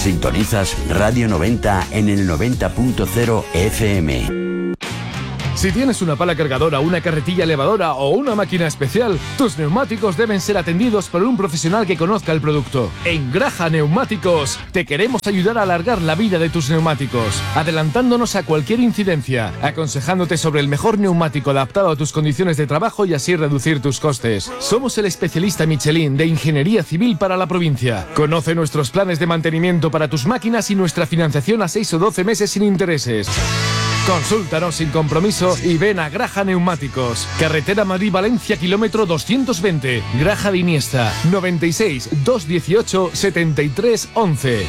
Sintonizas Radio 90 en el 90.0 FM. Si tienes una pala cargadora, una carretilla elevadora o una máquina especial, tus neumáticos deben ser atendidos por un profesional que conozca el producto. En Graja Neumáticos te queremos ayudar a alargar la vida de tus neumáticos, adelantándonos a cualquier incidencia, aconsejándote sobre el mejor neumático adaptado a tus condiciones de trabajo y así reducir tus costes. Somos el especialista Michelin de Ingeniería Civil para la provincia. Conoce nuestros planes de mantenimiento para tus máquinas y nuestra financiación a 6 o 12 meses sin intereses. Consúltanos sin compromiso y ven a Graja Neumáticos. Carretera Madrid-Valencia, kilómetro 220. Graja de Iniesta, 96 218 73 11.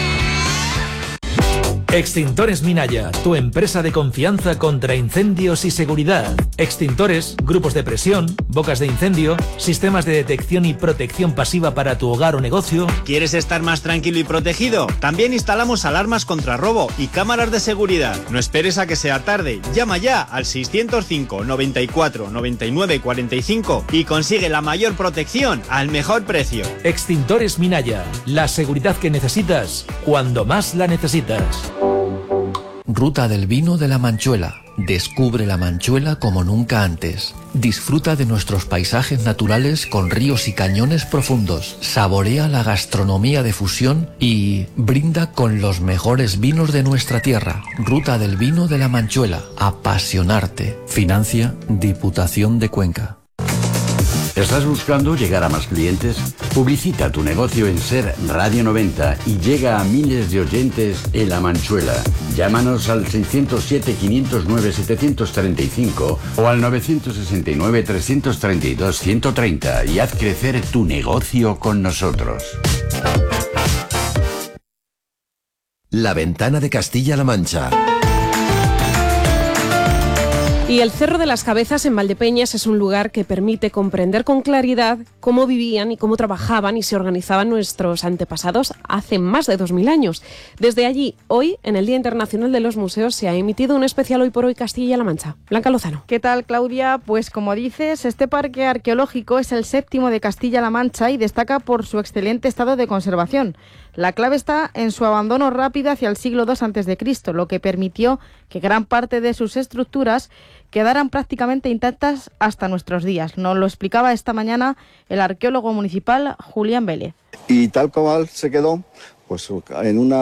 Extintores Minaya, tu empresa de confianza contra incendios y seguridad. Extintores, grupos de presión, bocas de incendio, sistemas de detección y protección pasiva para tu hogar o negocio. ¿Quieres estar más tranquilo y protegido? También instalamos alarmas contra robo y cámaras de seguridad. No esperes a que sea tarde. Llama ya al 605 94 99 45 y consigue la mayor protección al mejor precio. Extintores Minaya, la seguridad que necesitas cuando más la necesitas. Ruta del vino de la Manchuela. Descubre la Manchuela como nunca antes. Disfruta de nuestros paisajes naturales con ríos y cañones profundos. Saborea la gastronomía de fusión y brinda con los mejores vinos de nuestra tierra. Ruta del vino de la Manchuela. Apasionarte. Financia Diputación de Cuenca. ¿Estás buscando llegar a más clientes? Publicita tu negocio en Ser Radio 90 y llega a miles de oyentes en La Manchuela. Llámanos al 607-509-735 o al 969-332-130 y haz crecer tu negocio con nosotros. La Ventana de Castilla-La Mancha. Y el Cerro de las Cabezas en Valdepeñas es un lugar que permite comprender con claridad cómo vivían y cómo trabajaban y se organizaban nuestros antepasados hace más de 2000 años. Desde allí, hoy, en el Día Internacional de los Museos, se ha emitido un especial Hoy por Hoy Castilla-La Mancha. Blanca Lozano. ¿Qué tal, Claudia? Pues como dices, este parque arqueológico es el 7º de Castilla-La Mancha y destaca por su excelente estado de conservación. La clave está en su abandono rápido hacia el siglo II a.C., lo que permitió que gran parte de sus estructuras quedaran prácticamente intactas hasta nuestros días. Nos lo explicaba esta mañana el arqueólogo municipal Julián Vélez. Y tal como se quedó, pues en una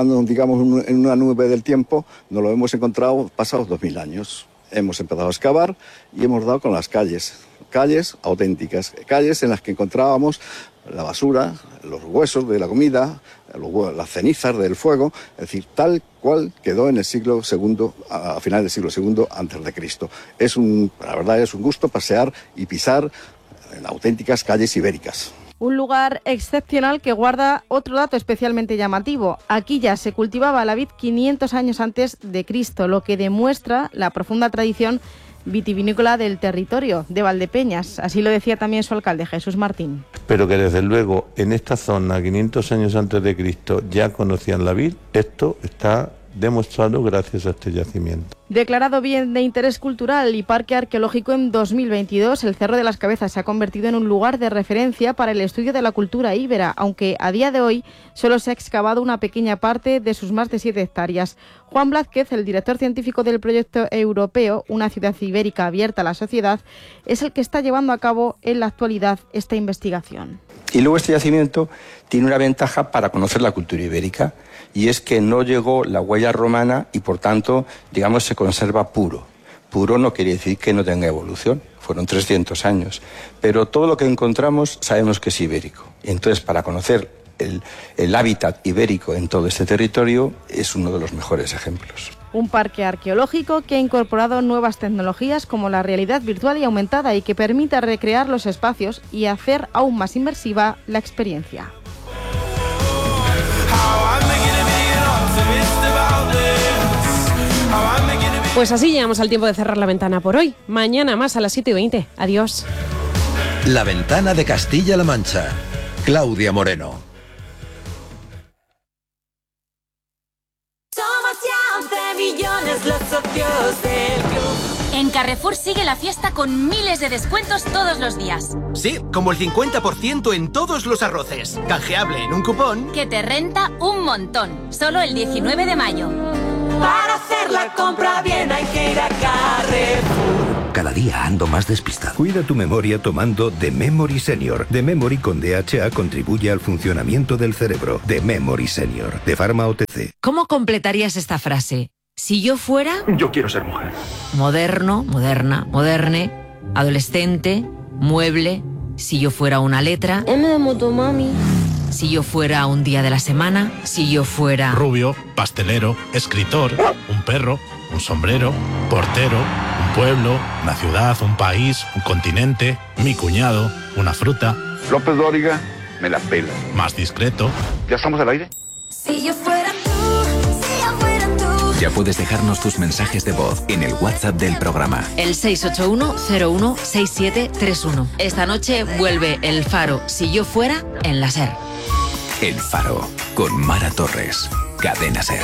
nube del tiempo, nos lo hemos encontrado pasados 2000 años. Hemos empezado a excavar y hemos dado con las calles auténticas, calles en las que encontrábamos la basura, los huesos de la comida, las cenizas del fuego, es decir, tal cual quedó en el siglo II, a finales del siglo II a.C. La verdad es un gusto pasear y pisar en auténticas calles ibéricas. Un lugar excepcional que guarda otro dato especialmente llamativo. Aquí ya se cultivaba la vid 500 años antes de Cristo, lo que demuestra la profunda tradición vitivinícola del territorio de Valdepeñas. Así lo decía también su alcalde, Jesús Martín. Pero que desde luego en esta zona, 500 años antes de Cristo, ya conocían la vid. Esto está demostrado gracias a este yacimiento. Declarado bien de interés cultural y parque arqueológico en 2022, el Cerro de las Cabezas se ha convertido en un lugar de referencia para el estudio de la cultura íbera, aunque a día de hoy solo se ha excavado una pequeña parte de sus más de 7 hectáreas. Juan Blázquez, el director científico del proyecto europeo Una ciudad ibérica abierta a la sociedad, es el que está llevando a cabo en la actualidad esta investigación. Y luego este yacimiento tiene una ventaja para conocer la cultura ibérica, y es que no llegó la huella romana y por tanto, digamos, se conserva puro. Puro no quiere decir que no tenga evolución, fueron 300 años, pero todo lo que encontramos sabemos que es ibérico. Entonces, para conocer el hábitat ibérico en todo este territorio es uno de los mejores ejemplos. Un parque arqueológico que ha incorporado nuevas tecnologías como la realidad virtual y aumentada y que permite recrear los espacios y hacer aún más inmersiva la experiencia. Pues así llegamos al tiempo de cerrar la ventana por hoy. Mañana más a las 7:20. Adiós. La Ventana de Castilla-La Mancha. Claudia Moreno. Somos ya 11 millones los socios del club. En Carrefour sigue la fiesta con miles de descuentos todos los días. Sí, como el 50% en todos los arroces. Canjeable en un cupón que te renta un montón. Solo el 19 de mayo. Para hacer la compra bien hay que ir a Carrefour. Cada día ando más despistado. Cuida tu memoria tomando The Memory Senior. The Memory con DHA contribuye al funcionamiento del cerebro. The Memory Senior, de Pharma OTC. ¿Cómo completarías esta frase? Si yo fuera... Yo quiero ser mujer. Moderno, moderna, moderne, adolescente, mueble. Si yo fuera una letra... M de motomami. Si yo fuera un día de la semana. Si yo fuera... Rubio, pastelero, escritor, un perro, un sombrero, portero, un pueblo, una ciudad, un país, un continente, mi cuñado, una fruta. López Dóriga, me la pela. Más discreto. ¿Ya estamos al aire? Si yo fuera tú, si yo fuera tú. Ya puedes dejarnos tus mensajes de voz en el WhatsApp del programa. El 681-016731. Esta noche vuelve El Faro, Si yo fuera, en la SER. El Faro, con Mara Torres. Cadena SER.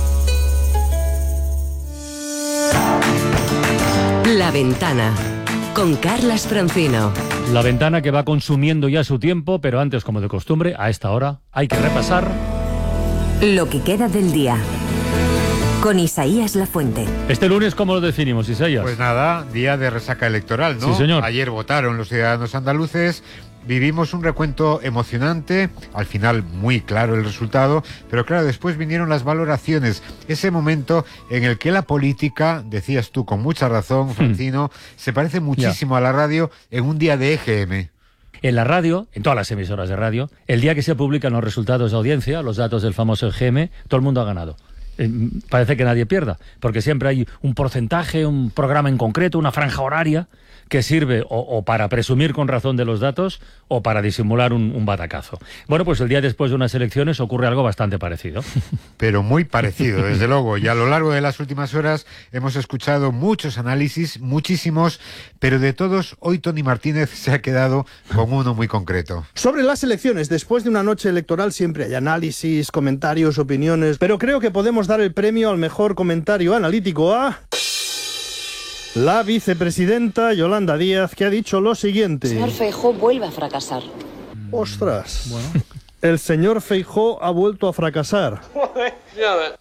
La Ventana, con Carlas Francino. La Ventana que va consumiendo ya su tiempo, pero antes, como de costumbre, a esta hora hay que repasar lo que queda del día, con Isaías Lafuente. Este lunes, ¿cómo lo definimos, Isaías? Pues nada, día de resaca electoral, ¿no? Sí, señor. Ayer votaron los ciudadanos andaluces. Vivimos un recuento emocionante, al final muy claro el resultado, pero claro, después vinieron las valoraciones, ese momento en el que la política, decías tú con mucha razón, Francino, se parece muchísimo a la radio en un día de EGM. En la radio, en todas las emisoras de radio, el día que se publican los resultados de audiencia, los datos del famoso EGM, todo el mundo ha ganado. Parece que nadie pierda, porque siempre hay un porcentaje, un programa en concreto, una franja horaria que sirve o para presumir con razón de los datos o para disimular un batacazo. Bueno, pues el día después de unas elecciones ocurre algo bastante parecido. Pero muy parecido, desde luego. Y a lo largo de las últimas horas hemos escuchado muchos análisis, muchísimos, pero de todos, hoy Tony Martínez se ha quedado con uno muy concreto. Sobre las elecciones, después de una noche electoral siempre hay análisis, comentarios, opiniones, pero creo que podemos dar el premio al mejor comentario analítico a... la vicepresidenta Yolanda Díaz, que ha dicho lo siguiente. El señor Feijóo vuelve a fracasar. Ostras. Bueno. El señor Feijóo ha vuelto a fracasar. Joder, ya ves.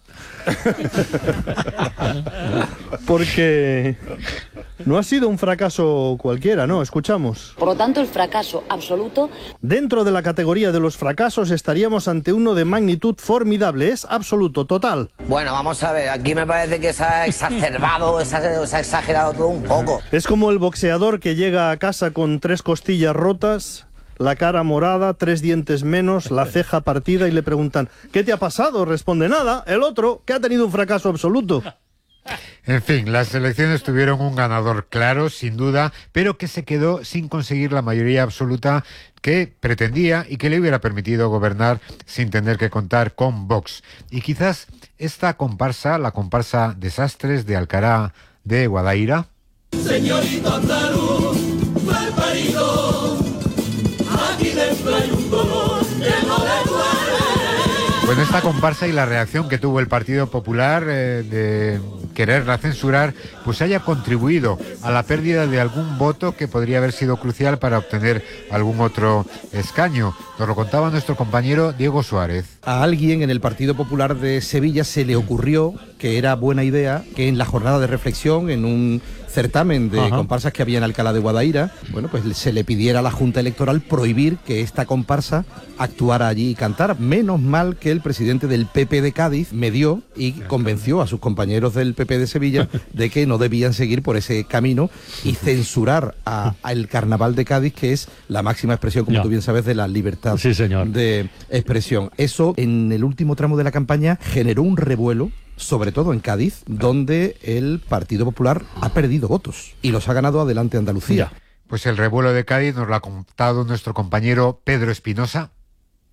Porque no ha sido un fracaso cualquiera, ¿no? Escuchamos. Por lo tanto, el fracaso absoluto... Dentro de la categoría de los fracasos estaríamos ante uno de magnitud formidable. Es absoluto, total. Bueno, vamos a ver, aquí me parece que se ha exacerbado, se ha exagerado todo un poco. Es como el boxeador que llega a casa con 3 costillas rotas, la cara morada, 3 dientes menos, la ceja partida y le preguntan ¿qué te ha pasado? Responde nada. El otro, que ha tenido un fracaso absoluto. En fin, las elecciones tuvieron un ganador claro, sin duda, pero que se quedó sin conseguir la mayoría absoluta que pretendía y que le hubiera permitido gobernar sin tener que contar con Vox. Y quizás esta comparsa, la comparsa Desastres de Alcalá de Guadaira... Señorito andaluz, mal parido, aquí dentro hay un dolor que no le duele. Pues esta comparsa y la reacción que tuvo el Partido Popular de quererla censurar, pues haya contribuido a la pérdida de algún voto que podría haber sido crucial para obtener algún otro escaño. Nos lo contaba nuestro compañero Diego Suárez. A alguien en el Partido Popular de Sevilla se le ocurrió que era buena idea que en la jornada de reflexión, en un certamen de comparsas que había en Alcalá de Guadaira, bueno, pues se le pidiera a la Junta Electoral prohibir que esta comparsa actuara allí y cantara. Menos mal que el presidente del PP de Cádiz medió y convenció a sus compañeros del PP de Sevilla de que no debían seguir por ese camino y censurar al Carnaval de Cádiz, que es la máxima expresión, como tú bien sabes, de la libertad de expresión. Eso, en el último tramo de la campaña, generó un revuelo, sobre todo en Cádiz, donde el Partido Popular ha perdido votos y los ha ganado Adelante Andalucía. Pues el revuelo de Cádiz nos lo ha contado nuestro compañero Pedro Espinosa.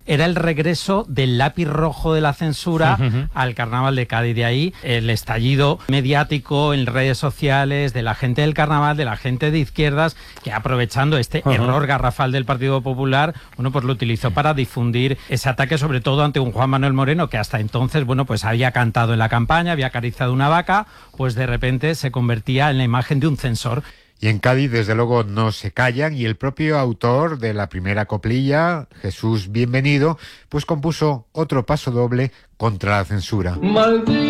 Era el regreso del lápiz rojo de la censura al carnaval de Cádiz. De ahí el estallido mediático en redes sociales de la gente del carnaval, de la gente de izquierdas, que aprovechando este error garrafal del Partido Popular, bueno, pues lo utilizó para difundir ese ataque, sobre todo ante un Juan Manuel Moreno que hasta entonces, bueno, pues había cantado en la campaña, había acariciado una vaca, pues de repente se convertía en la imagen de un censor. Y en Cádiz, desde luego, no se callan, y el propio autor de la primera coplilla, Jesús Bienvenido, pues compuso otro paso doble contra la censura.